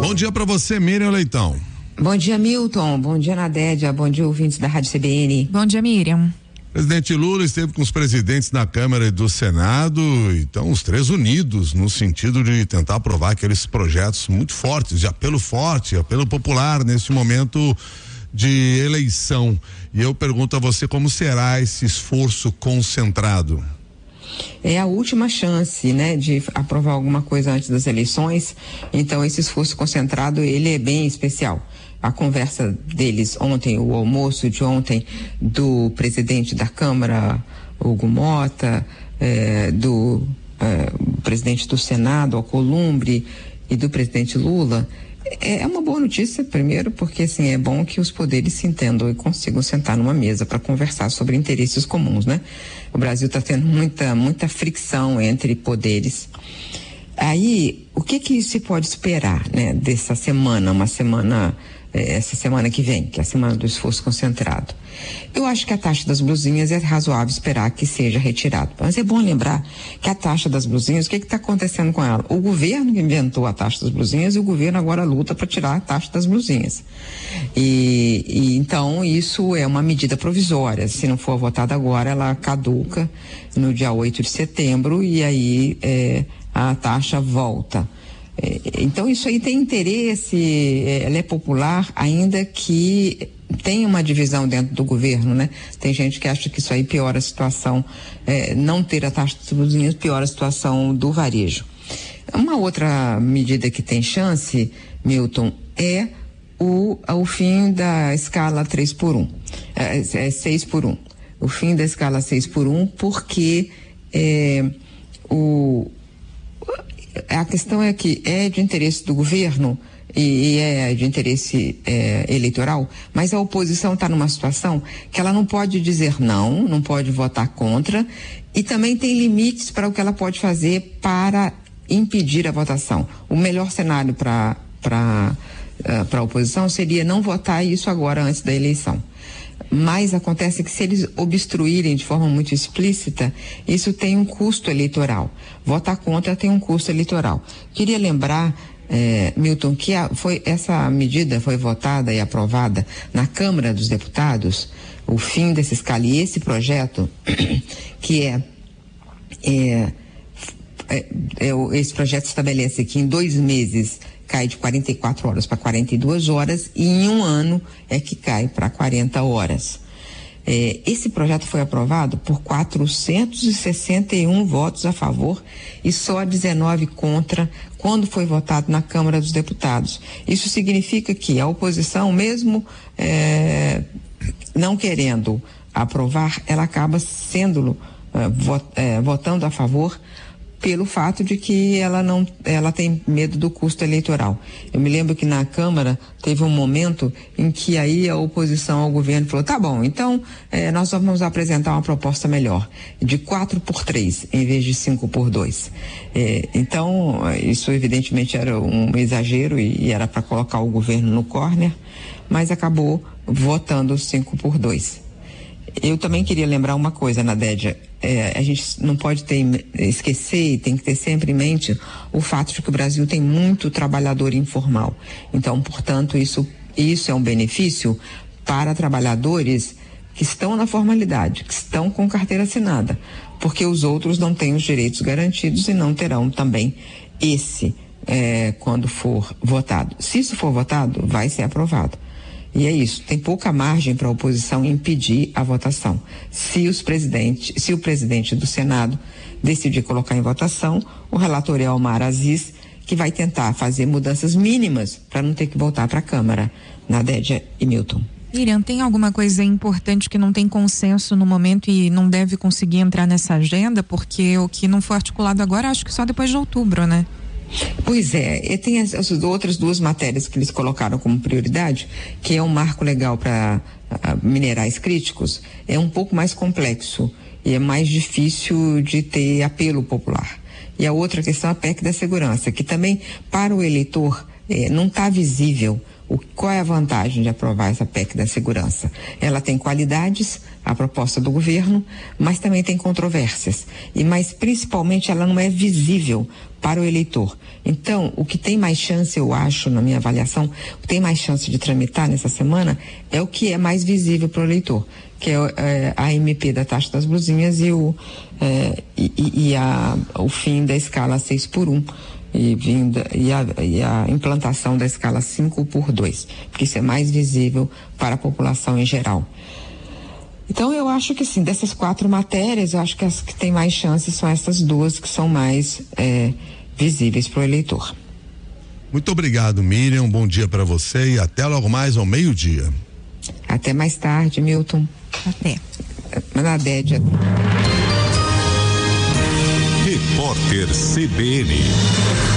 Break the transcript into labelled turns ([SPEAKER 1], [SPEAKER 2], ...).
[SPEAKER 1] Bom dia para você, Miriam Leitão.
[SPEAKER 2] Bom dia, Milton. Bom dia, Nadédia. Bom dia, ouvintes da Rádio CBN.
[SPEAKER 3] Bom dia, Miriam.
[SPEAKER 1] Presidente Lula esteve com os presidentes da Câmara e do Senado, então os três unidos no sentido de tentar aprovar aqueles projetos muito fortes, de apelo forte, apelo popular nesse momento de eleição. E eu pergunto a você como será esse esforço concentrado?
[SPEAKER 2] É a última chance, né, de aprovar alguma coisa antes das eleições. Então esse esforço concentrado, ele é bem especial. A conversa deles ontem, o almoço de ontem do presidente da Câmara, Hugo Mota, do presidente do Senado, Alcolumbre, e do presidente Lula, é uma boa notícia, primeiro, porque assim, é bom que os poderes se entendam e consigam sentar numa mesa para conversar sobre interesses comuns, né? O Brasil está tendo muita fricção entre poderes. Aí, o que se pode esperar, né, dessa semana, essa semana que vem, que é a semana do esforço concentrado? Eu acho que a taxa das blusinhas é razoável esperar que seja retirada. Mas é bom lembrar que a taxa das blusinhas, o que está acontecendo com ela? O governo inventou a taxa das blusinhas e o governo agora luta para tirar a taxa das blusinhas. E então isso é uma medida provisória. Se não for votada agora, ela caduca no dia 8 de setembro e aí a taxa volta. Então isso aí tem interesse, ela é popular, ainda que tem uma divisão dentro do governo, né? Tem gente que acha que isso aí piora a situação, não ter a taxa de blusinhas piora a situação do varejo. Uma outra medida que tem chance, Milton, é o fim da escala 3x1, 6x1. O fim da escala 6x1, porque a questão é que é de interesse do governo e é de interesse eleitoral, mas a oposição está numa situação que ela não pode dizer não pode votar contra e também tem limites para o que ela pode fazer para impedir a votação. O melhor cenário para a oposição seria não votar isso agora antes da eleição. Mas acontece que se eles obstruírem de forma muito explícita, isso tem um custo eleitoral. Votar contra tem um custo eleitoral. Queria lembrar, Milton, que essa medida foi votada e aprovada na Câmara dos Deputados, o fim dessa escala, e esse projeto, que esse projeto estabelece que em 2 meses cai de 44 horas para 42 horas e em 1 ano é que cai para 40 horas. Esse projeto foi aprovado por 461 votos a favor e só 19 contra quando foi votado na Câmara dos Deputados. Isso significa que a oposição, mesmo não querendo aprovar, ela acaba votando a favor pelo fato de que ela tem medo do custo eleitoral. Eu me lembro que na Câmara teve um momento em que aí a oposição ao governo falou, tá bom, então nós vamos apresentar uma proposta melhor, de 4x3 em vez de 5x2. Então, isso evidentemente era um exagero e era para colocar o governo no corner, mas acabou votando 5x2. Eu também queria lembrar uma coisa, Nadédia, a gente não pode esquecer e tem que ter sempre em mente o fato de que o Brasil tem muito trabalhador informal. Então, portanto, isso é um benefício para trabalhadores que estão na formalidade, que estão com carteira assinada, porque os outros não têm os direitos garantidos e não terão também quando for votado. Se isso for votado, vai ser aprovado. E é isso, tem pouca margem para a oposição impedir a votação. Se o presidente do Senado decidir colocar em votação, o relator é Omar Aziz, que vai tentar fazer mudanças mínimas para não ter que voltar para a Câmara. Nadédia e Milton.
[SPEAKER 3] Miriam, tem alguma coisa importante que não tem consenso no momento e não deve conseguir entrar nessa agenda? Porque o que não for articulado agora, acho que só depois de outubro, né?
[SPEAKER 2] Pois e tem as outras 2 matérias que eles colocaram como prioridade, que é um marco legal para minerais críticos, é um pouco mais complexo e é mais difícil de ter apelo popular. E a outra questão é a PEC da segurança, que também para o eleitor não está visível Qual é a vantagem de aprovar essa PEC da segurança? Ela tem qualidades, a proposta do governo, mas também tem controvérsias. Mas principalmente ela não é visível para o eleitor. Então, o que tem mais chance, eu acho, na minha avaliação, o que tem mais chance de tramitar nessa semana é o que é mais visível para o eleitor, que é a MP da taxa das blusinhas e o fim da escala 6x1 e a implantação da escala 5x2, porque isso é mais visível para a população em geral. Então eu acho que sim, dessas 4 matérias, eu acho que as que têm mais chances são essas 2 que são mais visíveis para o eleitor.
[SPEAKER 1] Muito obrigado, Miriam, bom dia para você e até logo mais ao meio-dia.
[SPEAKER 2] Até mais tarde, Milton.
[SPEAKER 3] Até.
[SPEAKER 2] Nadédia.
[SPEAKER 4] Repórter CBN.